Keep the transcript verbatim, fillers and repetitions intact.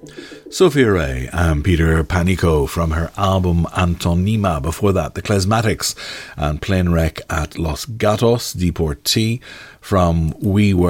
Sophia Ray and Peter Panico from her album Antonima. Before that, the Klezmatics and Plane Wreck at Los Gatos, Deportee from We Were